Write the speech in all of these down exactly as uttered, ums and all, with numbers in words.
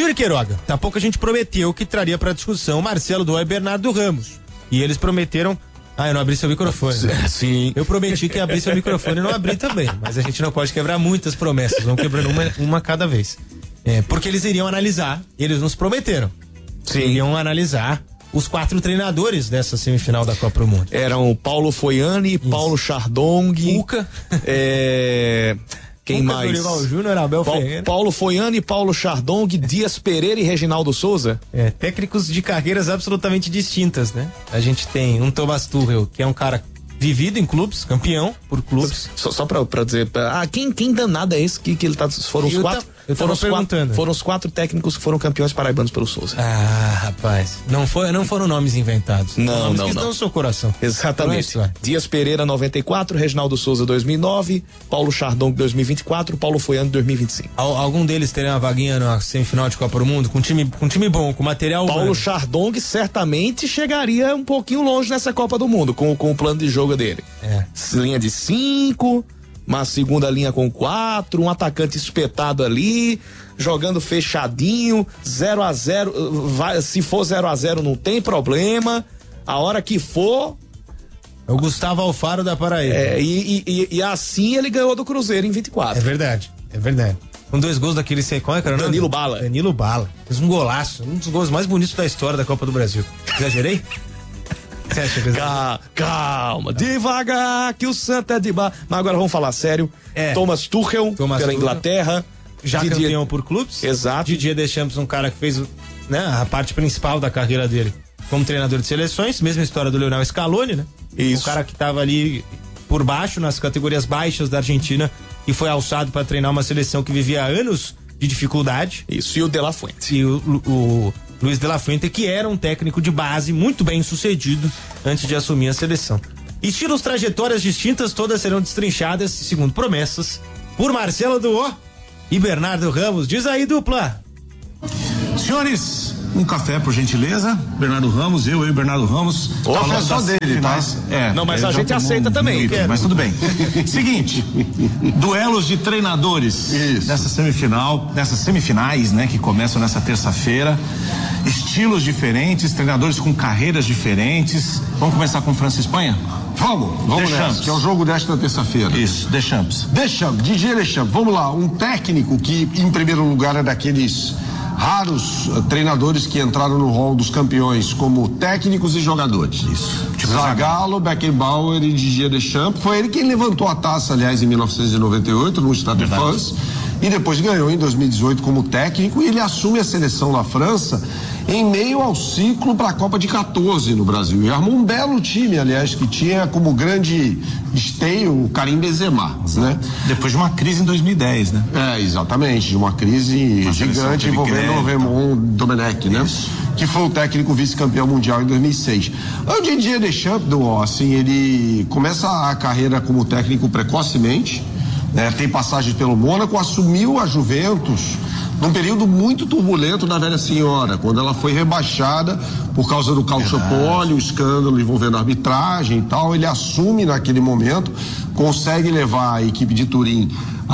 Yuri Queiroga, tá pouco a gente prometeu que traria pra discussão Marcelo Duó e Bernardo Ramos. E eles prometeram. Ah, eu não abri seu microfone. Né? Sim. Eu prometi que ia abrir seu microfone e não abri também. Mas a gente não pode quebrar muitas promessas. Vamos quebrando uma, uma cada vez. É, porque eles iriam analisar, eles nos prometeram. Sim. Iriam analisar os quatro treinadores dessa semifinal da Copa do Mundo. Eram Paulo Foiani, Isso. Paulo Chardong. Cuca. É... Quem Cuca, mais? Dorival Júnior, Abel pa Ferreira. Paulo Foiani, Paulo Chardong, Dias Pereira e Reginaldo Souza. É, técnicos de carreiras absolutamente distintas, né? A gente tem um Thomas Tuchel, que é um cara vivido em clubes, campeão por clubes. Só, só pra, pra dizer, ah, quem, quem danado é esse que, que ele tá, foram os eu quatro, tá, eu foram, os perguntando. quatro foram os quatro técnicos que foram campeões paraibanos pelo Souza. Ah, rapaz, não, foi, não foram nomes inventados. Não, nomes não, que não. estão no seu coração. Exatamente. Dias Pereira, noventa e quatro, Reginaldo Souza, dois mil e nove, Paulo Chardong, dois mil e vinte e quatro, Paulo Foiani, dois mil e vinte e cinco. Al, algum deles teria uma vaguinha na semifinal de Copa do Mundo? Com time, com time bom, com material Paulo humano. Chardong certamente chegaria um pouquinho longe nessa Copa do Mundo, com, com o plano de jogo dele. É. Linha de cinco, uma segunda linha com quatro, um atacante espetado ali, jogando fechadinho, zero a zero, vai, se for zero a zero não tem problema, a hora que for... É o Gustavo Alfaro da Paraíba. É, e, e, e assim ele ganhou do Cruzeiro em vinte e quatro. É verdade, é verdade. Com dois gols daquele, sei qual é, cara? Danilo Bala. Danilo Bala. Fez um golaço, um dos gols mais bonitos da história da Copa do Brasil. Exagerei? Você acha que calma, calma, devagar que o Santa é de bar. Mas agora vamos falar sério. É. Thomas Tuchel, Thomas pela Tuchel. Inglaterra. Já Didier... campeão por clubes. Exato. Didier Deschamps, um cara que fez, né, a parte principal da carreira dele como treinador de seleções, mesma história do Lionel Scaloni, né? Isso. Um cara que tava ali por baixo, nas categorias baixas da Argentina, e foi alçado para treinar uma seleção que vivia anos de dificuldade. Isso, e o De La Fuente. E o, o, o Luiz De La Fuente, que era um técnico de base muito bem sucedido antes de assumir a seleção. Estilos, trajetórias distintas, todas serão destrinchadas, segundo promessas, por Marcelo Duó e Bernardo Ramos. Diz aí, dupla. Senhores, um café, por gentileza. Bernardo Ramos, eu, eu e Bernardo Ramos. O café é só dele, tá? É, não, mas a gente aceita também. Litro, mas tudo bem. Seguinte, duelos de treinadores. Isso. Nessa semifinal, nessas semifinais, né, que começam nessa terça-feira. Estilos diferentes, treinadores com carreiras diferentes. Vamos começar com França e Espanha? Vamos, vamos Deschamps. nessa, que é o jogo desta terça-feira. Isso, Deschamps. Deschamps, Didier Deschamps, vamos lá, um técnico que em primeiro lugar é daqueles raros uh, treinadores que entraram no hall dos campeões como técnicos e jogadores. Isso. Tipo Zagallo, Beckenbauer e Didier Deschamps. Foi ele quem levantou a taça, aliás, em mil novecentos e noventa e oito no Stade de France, e depois ganhou em dois mil e dezoito como técnico, e ele assume a seleção da França em meio ao ciclo para a Copa de quatorze no Brasil, e armou um belo time, aliás, que tinha como grande esteio o Karim Benzema, né? Depois de uma crise em dois mil e dez, né? É, exatamente, de uma crise uma gigante envolvendo o Raymond Domenech, né? Isso. Que foi o técnico vice-campeão mundial em dois mil e seis. O Didier Deschamps, assim, ele começa a carreira como técnico precocemente, né? Tem passagem pelo Mônaco, assumiu a Juventus num período muito turbulento da velha senhora, quando ela foi rebaixada por causa do calciopólio, o escândalo envolvendo a arbitragem e tal. Ele assume naquele momento, consegue levar a equipe de Turim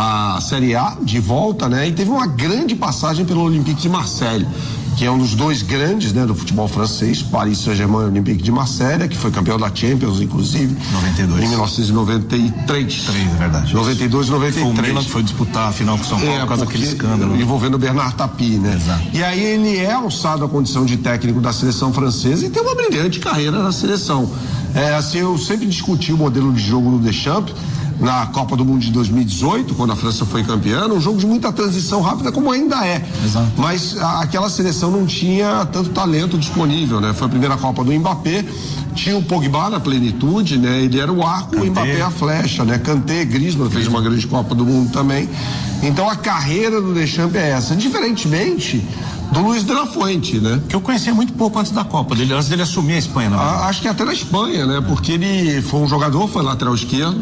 à Série A de volta, né? E teve uma grande passagem pelo Olympique de Marseille, que é um dos dois grandes, né, do futebol francês, Paris Saint-Germain e Olympique de Marseille, que foi campeão da Champions, inclusive, noventa e dois. em mil novecentos e noventa e três. três, é verdade. noventa e dois e noventa e três. Foi o Milan que foi disputar a final com o São Paulo é, por causa daquele escândalo. Envolvendo o Bernard Tapie, né? Exato. E aí ele é alçado à condição de técnico da seleção francesa e tem uma brilhante carreira na seleção. É, assim, eu sempre discuti o modelo de jogo do Deschamps na Copa do Mundo de dois mil e dezoito, quando a França foi campeã, um jogo de muita transição rápida, como ainda é. Exato. Mas a, aquela seleção não tinha tanto talento disponível, né? Foi a primeira Copa do Mbappé, tinha o Pogba na plenitude, né? Ele era o arco, Kanté. O Mbappé a flecha, né? Kanté, Griezmann fez uma grande Copa do Mundo também. Então a carreira do Deschamps é essa, diferentemente do Luiz de la Fuente, né? Que eu conhecia muito pouco antes da Copa dele, antes dele assumir a Espanha, não? A, acho que até na Espanha, né? Porque ele foi um jogador, foi lateral esquerdo,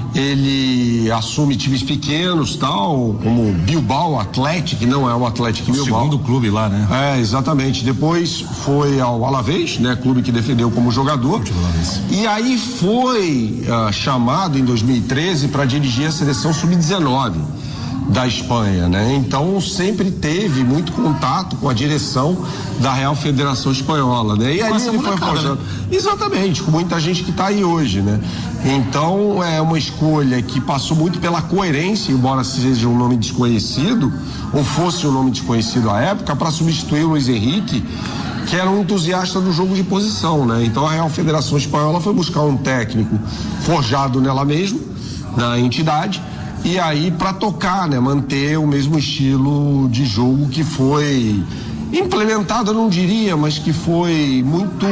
ele assume times pequenos, tal, como Bilbao Athletic, que não é o Athletic Bilbao. O segundo clube lá, né? É, exatamente. Depois foi ao Alavés, né? Clube que defendeu como jogador. E aí foi uh, chamado em dois mil e treze para dirigir a seleção sub dezenove. da Espanha, né? Então sempre teve muito contato com a direção da Real Federação Espanhola, né? E aí ele foi forjando. Né? Exatamente, com muita gente que está aí hoje, né? Então é uma escolha que passou muito pela coerência, embora seja um nome desconhecido, ou fosse um nome desconhecido à época, para substituir o Luiz Henrique, que era um entusiasta do jogo de posição, né? Então a Real Federação Espanhola foi buscar um técnico forjado nela mesmo, na entidade, e aí para tocar, né? Manter o mesmo estilo de jogo que foi implementado, eu não diria, mas que foi muito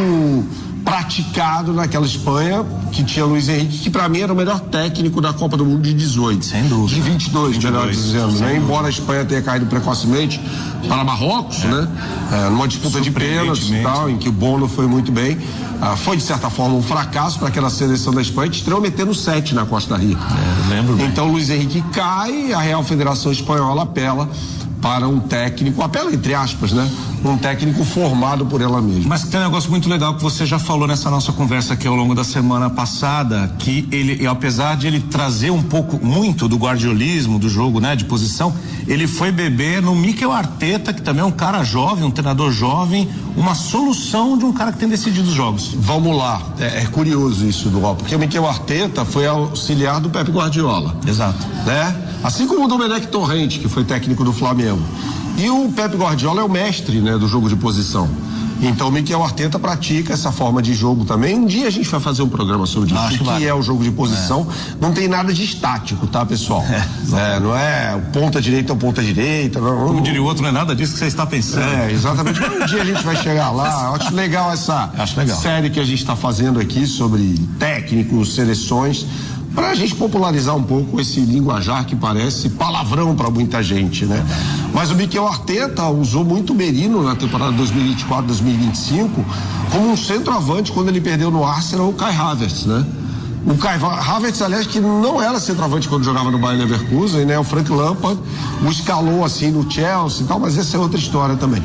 praticado naquela Espanha, que tinha Luiz Henrique, que para mim era o melhor técnico da Copa do Mundo de dezoito. Sem dúvida. De vinte e dois, melhor dizendo, né? Embora a Espanha tenha caído precocemente para Marrocos, é. né? É, numa disputa de pênaltis e tal, em que o Bono foi muito bem. Ah, foi, de certa forma, um fracasso para aquela seleção da Espanha, que estreou metendo sete na Costa Rica. É, lembro bem. Então, Luiz Henrique cai, a Real Federação Espanhola apela para um técnico, apela entre aspas, né? Um técnico formado por ela mesma. Mas tem um negócio muito legal que você já falou nessa nossa conversa aqui ao longo da semana passada, que ele, apesar de ele trazer um pouco, muito do guardiolismo, do jogo, né? De posição, ele foi beber no Mikel Arteta, que também é um cara jovem, um treinador jovem, uma solução de um cara que tem decidido os jogos. Vamos lá, é, é curioso isso, Duval, porque o Mikel Arteta foi auxiliar do Pep Guardiola. Exato. Né? Assim como o Domenech Torrente, que foi técnico do Flamengo. E o Pep Guardiola é o mestre, né, do jogo de posição. Então o Mikel Arteta pratica essa forma de jogo também. Um dia a gente vai fazer um programa sobre isso, que vale. É o jogo de posição. É. Não tem nada de estático, tá, pessoal? É, é, não é ponta direita ou ponta direita. Não, Como diria o outro, não é nada disso que você está pensando. É, exatamente. Um dia a gente vai chegar lá. Eu acho legal essa acho legal. série que a gente está fazendo aqui sobre técnicos, seleções, para a gente popularizar um pouco esse linguajar que parece palavrão para muita gente, né? Mas o Mikel Arteta usou muito o Merino na temporada dois mil e vinte e quatro, dois mil e vinte e cinco como um centroavante quando ele perdeu no Arsenal o Kai Havertz, né? O Kai Havertz, aliás, que não era centroavante quando jogava no Bayer Leverkusen, né? O Frank Lampard o escalou assim no Chelsea e tal, mas essa é outra história também.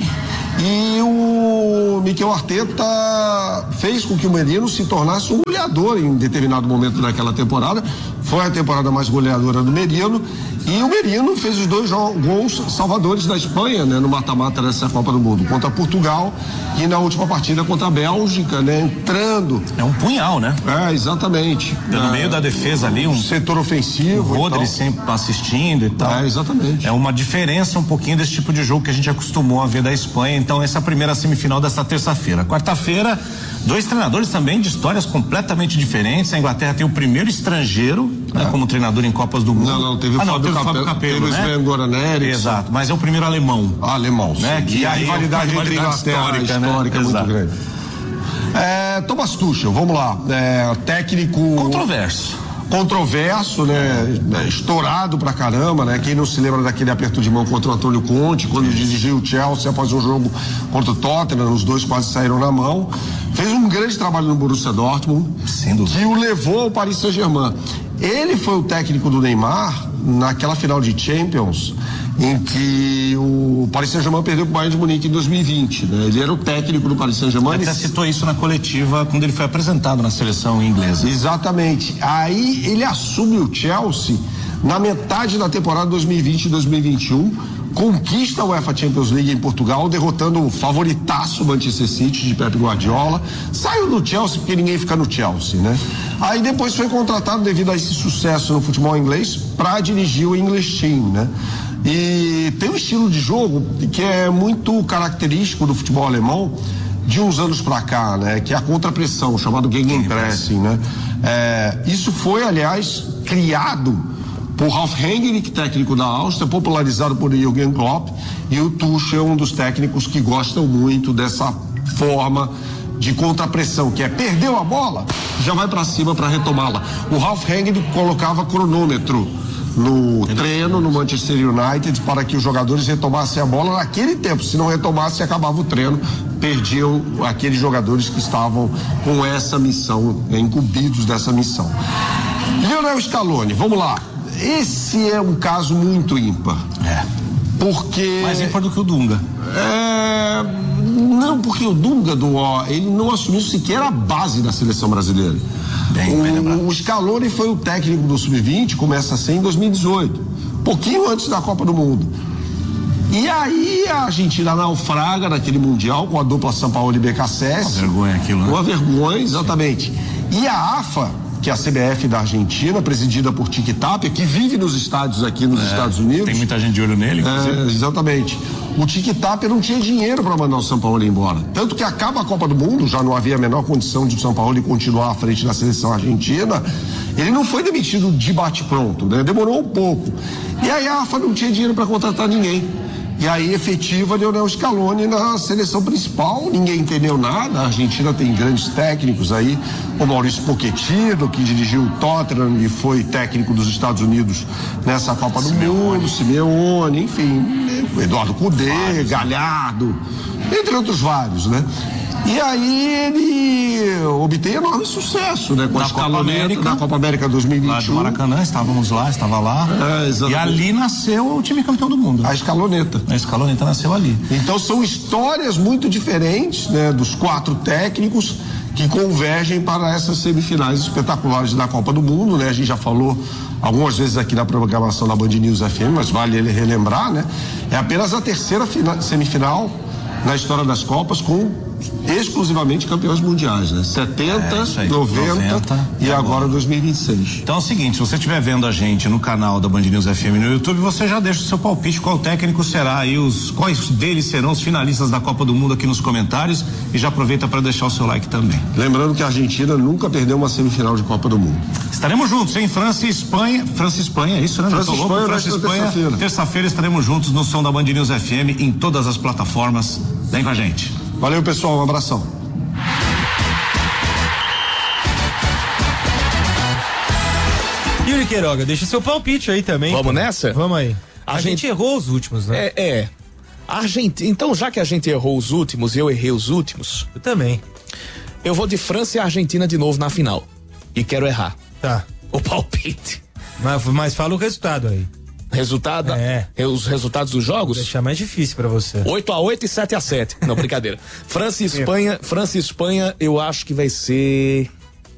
E o Mikel Arteta fez com que o Merino se tornasse um goleador em determinado momento daquela temporada. Foi a temporada mais goleadora do Merino. E o Merino fez os dois gols salvadores da Espanha, né, no mata-mata dessa Copa do Mundo, contra Portugal e na última partida contra a Bélgica, né, entrando. É um punhal, né? É, exatamente. No é, meio da defesa ali, um setor ofensivo. O Rodri sempre assistindo e tal. É, exatamente. É uma diferença um pouquinho desse tipo de jogo que a gente acostumou a ver da Espanha. Então, essa é a primeira semifinal desta terça-feira. Quarta-feira, dois treinadores também de histórias completamente diferentes. A Inglaterra tem o primeiro estrangeiro, é. né, como treinador em Copas do Mundo. Não, não, teve o ah, não, Fábio, Fábio Capello, teve né? o Sven Goran Eriksson. Exato, mas é o primeiro alemão. Ah, alemão, né? Que e a rivalidade é entre Inglaterra histórica, histórica né? é muito grande. É, Thomas Tuchel, vamos lá. É, técnico. Controverso. Controverso, né? Estourado pra caramba, né? Quem não se lembra daquele aperto de mão contra o Antônio Conte, quando dirigiu o Chelsea após um jogo contra o Tottenham, os dois quase saíram na mão. Fez um grande trabalho no Borussia Dortmund, que o levou ao Paris Saint-Germain. Ele foi o técnico do Neymar naquela final de Champions, em que o Paris Saint-Germain perdeu para o Bayern de Munique em dois mil e vinte, né? Ele era o técnico do Paris Saint-Germain. Ele até citou isso na coletiva quando ele foi apresentado na seleção inglesa. Exatamente. Aí ele assume o Chelsea na metade da temporada dois mil e vinte e dois mil e vinte e um, conquista a UEFA Champions League em Portugal, derrotando o favoritaço Manchester City de Pep Guardiola. Saiu do Chelsea porque ninguém fica no Chelsea, né? Aí depois foi contratado devido a esse sucesso no futebol inglês para dirigir o English Team, né? E tem um estilo de jogo que é muito característico do futebol alemão de uns anos para cá, né? Que é a contrapressão, chamado Gegenpressing, né? É, isso foi, aliás, criado por Ralf Rangnick, técnico da Áustria, popularizado por Jürgen Klopp, e o Tuchel é um dos técnicos que gostam muito dessa forma de contrapressão, que é perdeu a bola, já vai para cima para retomá-la. O Ralf Rangnick colocava cronômetro no treino no Manchester United para que os jogadores retomassem a bola naquele tempo. Se não retomasse, acabava o treino, perdiam aqueles jogadores que estavam com essa missão, incumbidos dessa missão. Lionel Scaloni, vamos lá. Esse é um caso muito ímpar. É. Porque. Mais ímpar do que o Dunga. É. Não, porque o Dunga, do, ó, ele não assumiu sequer a base da seleção brasileira. Bem, bem lembrado. O Scaloni foi o técnico do sub vinte, começa assim em dois mil e dezoito. pouquinho antes da Copa do Mundo. E aí a Argentina naufraga naquele Mundial com a dupla Sampaoli e B K S S. Uma vergonha aquilo, né? Uma vergonha, exatamente. E a AFA, que é a C B F da Argentina, presidida por Tiki Tapia, que vive nos estádios aqui nos é, Estados Unidos. Tem muita gente de olho nele, é, exatamente. O Tiki Tapia não tinha dinheiro para mandar o Sampaoli embora. Tanto que acaba a Copa do Mundo, já não havia a menor condição de o Sampaoli continuar à frente da seleção argentina. Ele não foi demitido de bate-pronto, né? Demorou um pouco. E aí a AFA não tinha dinheiro para contratar ninguém. E aí efetiva Lionel Scaloni na seleção principal, ninguém entendeu nada. A Argentina tem grandes técnicos aí, o Maurício Pochettino, que dirigiu o Tottenham e foi técnico dos Estados Unidos nessa Copa do Mundo, Simeone, enfim, o Eduardo Cudê, Galhardo, entre outros vários, né? E aí ele obtém enorme sucesso, né? Com na a Copa América, na Copa América dois mil e vinte e um. Lá do Maracanã, estávamos lá, estava lá. É, e ali nasceu o time campeão do mundo. A escaloneta. A escaloneta nasceu ali. Então são histórias muito diferentes, né? Dos quatro técnicos que convergem para essas semifinais espetaculares da Copa do Mundo, né? A gente já falou algumas vezes aqui na programação da Band News F M, mas vale ele relembrar, né? É apenas a terceira final, semifinal na história das Copas com exclusivamente campeões mundiais, né? setenta, é, noventa, noventa e agora dois mil e vinte e seis. Então é o seguinte, se você estiver vendo a gente no canal da Band News F M no YouTube, você já deixa o seu palpite, qual técnico será aí, os, quais deles serão os finalistas da Copa do Mundo aqui nos comentários e já aproveita para deixar o seu like também. Lembrando que a Argentina nunca perdeu uma semifinal de Copa do Mundo. Estaremos juntos, hein? França e Espanha, França e Espanha, é isso, né? França e Espanha, França e Espanha, terça-feira. Terça-feira estaremos juntos no som da Band News F M em todas as plataformas. Vem com a gente. Valeu, pessoal, um abração. Yuri Queiroga, deixa seu palpite aí também. Vamos nessa? Vamos aí. A, a gente... gente errou os últimos, né? É, é. A gente... Então, já que a gente errou os últimos e eu errei os últimos... Eu também. Eu vou de França e Argentina de novo na final. E quero errar. Tá. O palpite. Mas, mas fala o resultado aí. Resultado? É. Os resultados dos jogos? Vou deixar mais difícil pra você. oito a oito e sete a sete. Não, brincadeira. França e Espanha, França e Espanha, eu acho que vai ser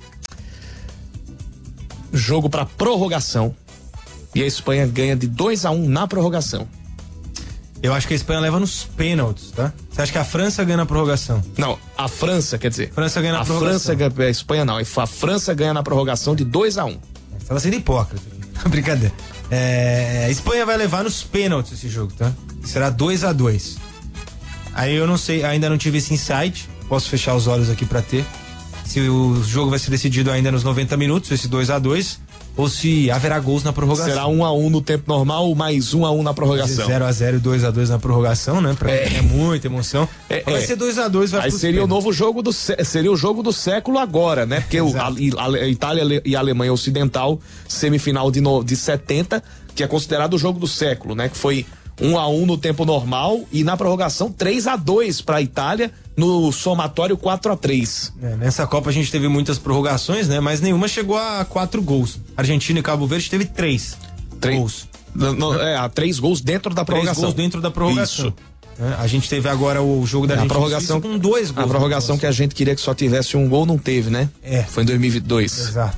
jogo pra prorrogação. E a Espanha ganha de dois a um na prorrogação. Eu acho que a Espanha leva nos pênaltis, tá? Você acha que a França ganha na prorrogação? Não, a França, quer dizer. França ganha na a prorrogação. França ganha, a Espanha não. A França ganha na prorrogação de dois a um. Você tá sendo hipócrita aqui. Brincadeira. É, a Espanha vai levar nos pênaltis esse jogo, tá? Será dois a dois. Aí eu não sei, ainda não tive esse insight. Posso fechar os olhos aqui pra ter. Se o jogo vai ser decidido ainda nos noventa minutos, esse dois a dois, ou se haverá gols na prorrogação. Será um a um no tempo normal, mais um a um na prorrogação. zero a zero e dois a dois na prorrogação, né? Pra é. é muita emoção. É, vai é. ser dois a dois, vai Aí seria pênaltis. O novo jogo do seria o jogo do século agora, né? Porque o, a, a Itália e a Alemanha Ocidental, semifinal de, no, de setenta, que é considerado o jogo do século, né? Que foi um a um no tempo normal e na prorrogação três a dois para a Itália, no somatório quatro a três. É, nessa Copa a gente teve muitas prorrogações, né? Mas nenhuma chegou a quatro gols. Argentina e Cabo Verde teve três, três. gols. No, no, é, a três gols dentro da prorrogação. Três gols dentro da prorrogação. Isso. É, a gente teve agora o jogo da é, Argentina a prorrogação com dois gols. A prorrogação que a gente queria que só tivesse um gol não teve, né? É. Foi em dois mil e vinte e dois. Exato.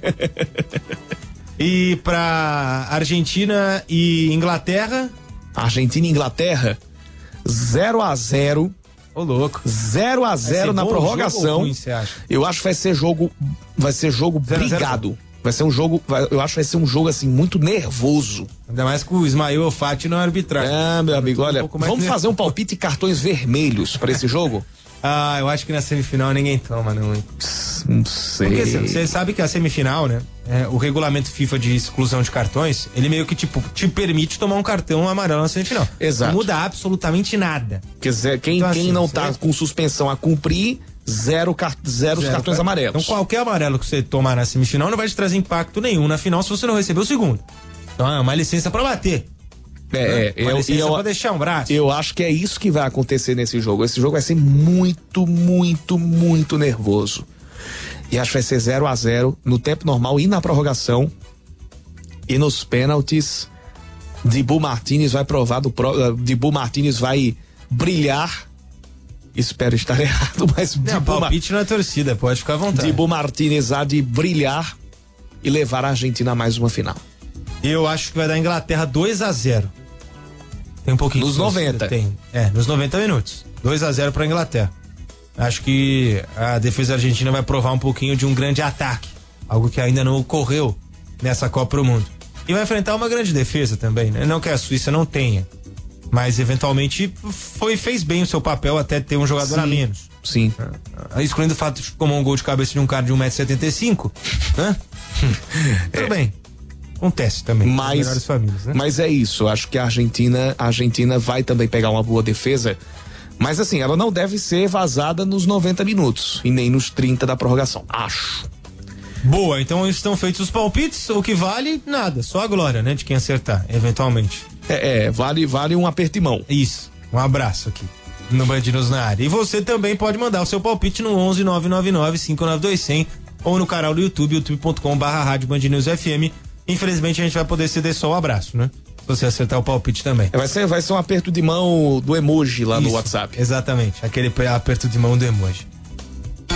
E pra Argentina e Inglaterra? Argentina e Inglaterra, zero a zero. Ô, louco. zero a zero na prorrogação. Ruim, você acha? Eu acho que vai ser jogo, vai ser jogo brigado. Vai ser um jogo, vai, eu acho que vai ser um jogo assim muito nervoso. Ainda mais com o Ismael El Fati na arbitragem. Ah, meu amigo, olha, um vamos fazer nervoso. Um palpite e cartões vermelhos para esse jogo? Ah, eu acho que na semifinal ninguém toma, não. Hein? Não sei. Porque você sabe que a semifinal, né? É, o regulamento FIFA de exclusão de cartões, ele meio que tipo te permite tomar um cartão amarelo na semifinal. Exato. Não muda absolutamente nada. Quer dizer, quem, então, quem assim, não tá com suspensão a cumprir, zero, zero, zero cartões amarelos. Então qualquer amarelo que você tomar na semifinal não vai te trazer impacto nenhum na final se você não receber o segundo. Então é uma licença pra bater. É, é, eu, eu, pra deixar um braço. Eu acho que é isso que vai acontecer nesse jogo. Esse jogo vai ser muito, muito, muito nervoso. E acho que vai ser zero a zero no tempo normal e na prorrogação. E nos pênaltis, Dibu Martínez vai provar do pro, uh, Dibu Martínez vai brilhar. Espero estar errado, mas não, Dibu palpite na torcida, pode ficar à vontade. Dibu Martínez há de brilhar e levar a Argentina a mais uma final. Eu acho que vai dar Inglaterra dois a zero. Tem um pouquinho. Nos noventa. Tem. É, nos noventa minutos. dois a zero pra Inglaterra. Acho que a defesa argentina vai provar um pouquinho de um grande ataque. Algo que ainda não ocorreu nessa Copa do Mundo. E vai enfrentar uma grande defesa também, né? Não que a Suíça não tenha. Mas eventualmente foi, fez bem o seu papel até ter um jogador sim, a menos. Sim. Ah, excluindo o fato de que tomou um gol de cabeça de um cara de um metro e setenta e cinco, né? Tudo é. bem. Acontece também. Mas, melhores famílias, né? mas é isso. Eu acho que a Argentina, a Argentina vai também pegar uma boa defesa. Mas assim, ela não deve ser vazada nos noventa minutos e nem nos trinta da prorrogação. Acho. Boa, então estão feitos os palpites. O que vale, nada. Só a glória, né? De quem acertar, eventualmente. É, é vale, vale um aperto de mão. Isso. Um abraço aqui no Band News na área. E você também pode mandar o seu palpite no onze nove nove nove cinco nove dois zero zero ou no canal do YouTube, youtube ponto com barra rádio Band News F M. Infelizmente a gente vai poder ceder só o abraço, né? Se você acertar o palpite também. Vai ser, vai ser um aperto de mão do emoji lá Isso, no WhatsApp. Exatamente, aquele aperto de mão do emoji.